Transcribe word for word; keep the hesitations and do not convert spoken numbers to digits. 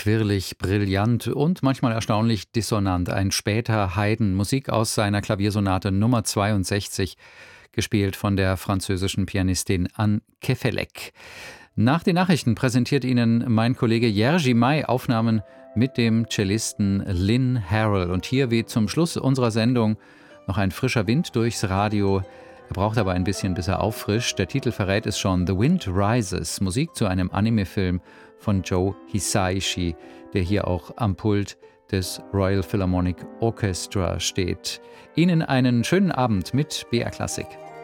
quirlig, brillant und manchmal erstaunlich dissonant. Ein später Haydn, Musik aus seiner Klaviersonate Nummer zweiundsechzig, gespielt von der französischen Pianistin Anne Kefelec. Nach den Nachrichten präsentiert Ihnen mein Kollege Jerzy May Aufnahmen mit dem Cellisten Lynn Harrell. Und hier wie zum Schluss unserer Sendung noch ein frischer Wind durchs Radio. Er braucht aber ein bisschen, bis er auffrischt. Der Titel verrät es schon: The Wind Rises, Musik zu einem Anime-Film von Joe Hisaishi, der hier auch am Pult des Royal Philharmonic Orchestra steht. Ihnen einen schönen Abend mit B R Klassik.